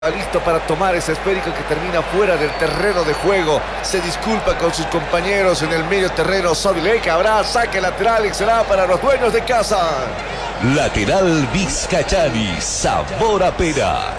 Listo para tomar ese esférico que termina fuera del terreno de juego. Se disculpa con sus compañeros en el medio terreno. Sadilek habrá saque lateral y será para los dueños de casa. Lateral Vizcachani, sabor a pera.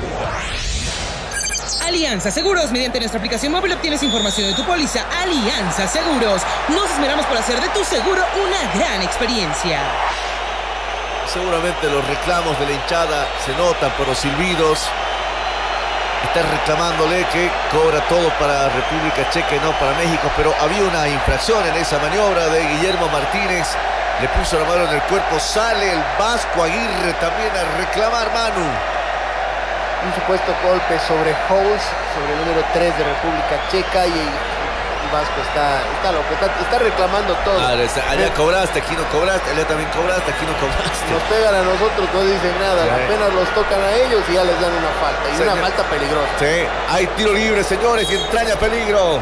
Alianza Seguros, mediante nuestra aplicación móvil obtienes información de tu póliza. Alianza Seguros, nos esmeramos por hacer de tu seguro una gran experiencia. Seguramente los reclamos de la hinchada se notan por los silbidos. Está reclamándole que cobra todo para República Checa y no para México, pero había una infracción en esa maniobra de Guillermo Martínez. Le puso la mano en el cuerpo, sale el Vasco Aguirre también a reclamar, Manu. Un supuesto golpe sobre Holes, sobre el número 3 de República Checa, y el Vasco está loco, está reclamando todo. Allá cobraste, aquí no cobraste, allá también cobraste, aquí no cobraste. Nos pegan a nosotros, no dicen nada, sí. Apenas los tocan a ellos y ya les dan una falta, y una falta peligrosa. Sí, hay tiro libre, señores, y entraña peligro.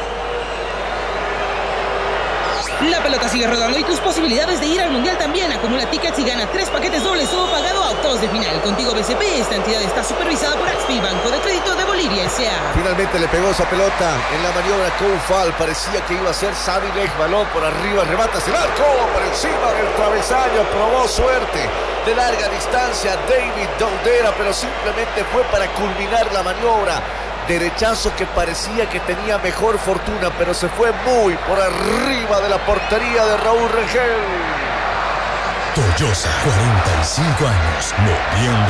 La pelota sigue rodando y tus posibilidades de ir al Mundial también. Acumula tickets y gana 3 paquetes dobles, todo pagado a octavos de final. Contigo BCP, esta entidad está supervisada por Axpi, Banco de Crédito de Bolivia S.A. Finalmente le pegó esa pelota en la maniobra Koufal. Parecía que iba a ser Sadilek, balón por arriba, remata hacia el arco, por encima del travesaño, probó suerte de larga distancia David Dondera, pero simplemente fue para culminar la maniobra. Derechazo que parecía que tenía mejor fortuna, pero se fue muy por arriba de la portería de Raúl Rengel. Toyosa, 45 años, moviendo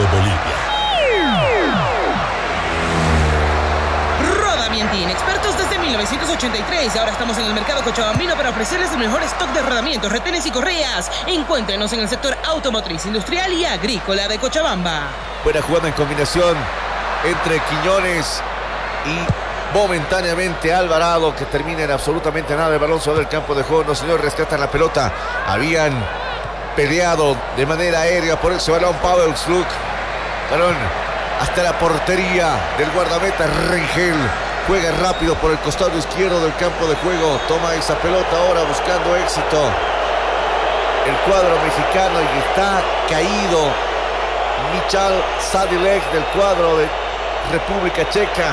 Bolivia. Rodamientin, expertos desde 1983. Ahora estamos en el mercado cochabambino para ofrecerles el mejor stock de rodamientos, retenes y correas. Encuéntrenos en el sector automotriz, industrial y agrícola de Cochabamba. Buena jugada en combinación entre Quiñones y momentáneamente Alvarado, que termina en absolutamente nada. El balón sobre el campo de juego. Los señores rescatan la pelota. Habían peleado de manera aérea por ese balón. Pavel Sluk, balón hasta la portería del guardameta Rengel. Juega rápido por el costado izquierdo del campo de juego. Toma esa pelota ahora buscando éxito el cuadro mexicano, y está caído Michal Sadilek del cuadro de República Checa.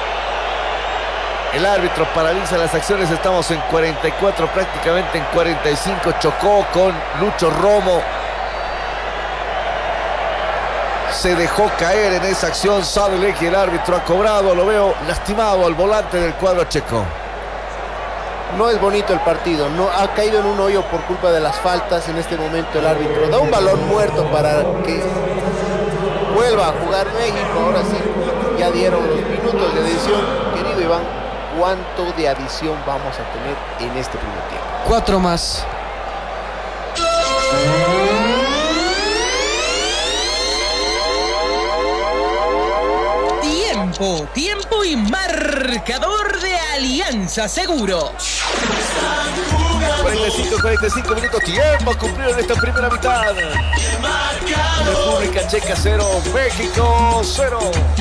El árbitro paraliza las acciones. Estamos en 44, prácticamente en 45. Chocó con Lucho Romo. Se dejó caer en esa acción Sadilek y el árbitro ha cobrado. Lo veo lastimado al volante del cuadro checo. No es bonito el partido, no ha caído en un hoyo por culpa de las faltas. En este momento el árbitro da un balón muerto para que vuelva a jugar México. Ahora sí, ya dieron los minutos de adición. Querido Iván, ¿cuánto de adición vamos a tener en este primer tiempo? 4 más. Tiempo y marcador de Alianza Seguros. 45 minutos, tiempo cumplido en esta primera mitad. República Checa 0, México 0.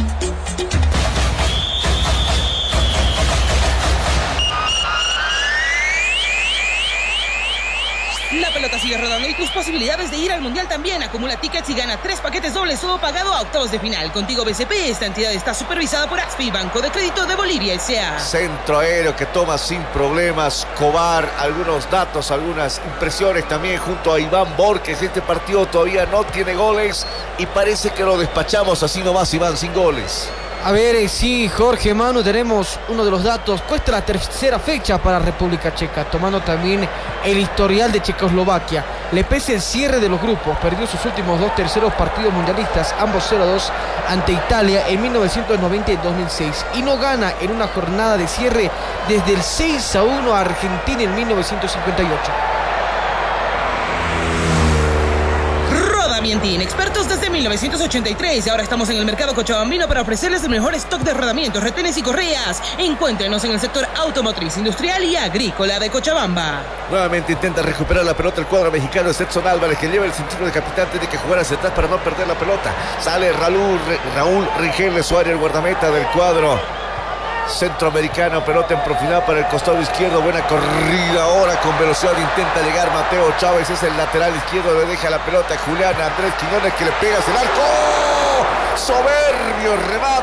La pelota sigue rodando y tus posibilidades de ir al Mundial también. Acumula tickets y gana 3 paquetes dobles, todo pagado a octavos de final. Contigo BCP, esta entidad está supervisada por Axpi, Banco de Crédito de Bolivia S.A. Centro aéreo que toma sin problemas Cobar. Algunos datos, algunas impresiones también junto a Iván Borges. Este partido todavía no tiene goles y parece que lo despachamos así nomás, Iván, sin goles. A ver, sí, Jorge, Manu, tenemos uno de los datos. Cuesta la tercera fecha para República Checa, tomando también el historial de Checoslovaquia. Le pesa el cierre de los grupos. Perdió sus últimos 2 terceros partidos mundialistas, ambos 0-2 ante Italia en 1990 y 2006. Y no gana en una jornada de cierre desde el 6-1 a Argentina en 1958. Rodamientin, expertos desde 1983. Ahora estamos en el mercado cochabambino para ofrecerles el mejor stock de rodamientos, retenes y correas. Encuéntrenos en el sector automotriz, industrial y agrícola de Cochabamba. Nuevamente intenta recuperar la pelota el cuadro mexicano. Es Edson Álvarez, que lleva el cinturón de capitán. Tiene que jugar hacia atrás para no perder la pelota. Sale Raúl Rengel de Suárez, el guardameta del cuadro centroamericano. Pelota en profundidad para el costado izquierdo. Buena corrida ahora con velocidad. Intenta llegar Mateo Chávez. Es el lateral izquierdo. Le deja la pelota a Julián Andrés Quiñones, que le pega hacia el arco. soberbio remate